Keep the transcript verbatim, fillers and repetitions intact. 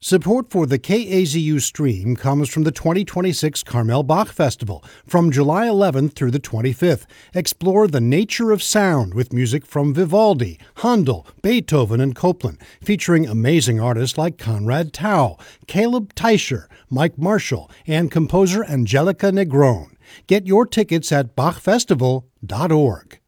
Support for the K A Z U stream comes from the twenty twenty-six Carmel Bach Festival from July eleventh through the twenty-fifth. Explore the nature of sound with music from Vivaldi, Handel, Beethoven, and Copland, featuring amazing artists like Conrad Tao, Caleb Teicher, Mike Marshall, and composer Angelica Negron. Get your tickets at bach festival dot org.